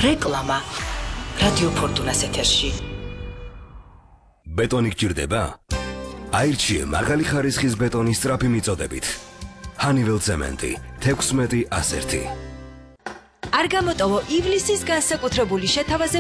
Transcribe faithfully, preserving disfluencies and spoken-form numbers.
რეკლამა რადიო ფორტუნას ეთერში. ბეტონი გჭირდება? აირჩიე მაღალი ხარისხის ბეტონის სწრაფი მიწოდებით. ჰანიվել ცემენტი თექვსმეტი ასი ერთი. არ გამოტოვო ივლისის განსაკუთრებული შეთავაზებები